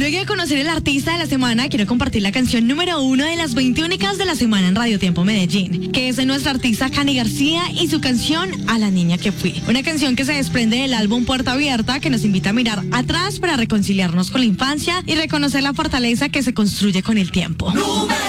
Luego de conocer el artista de la semana, quiero compartir la canción número 1 de las 20 únicas de la semana en Radio Tiempo Medellín, que es de nuestra artista Cani García y su canción A la niña que fui. Una canción que se desprende del álbum Puerta Abierta, que nos invita a mirar atrás para reconciliarnos con la infancia y reconocer la fortaleza que se construye con el tiempo.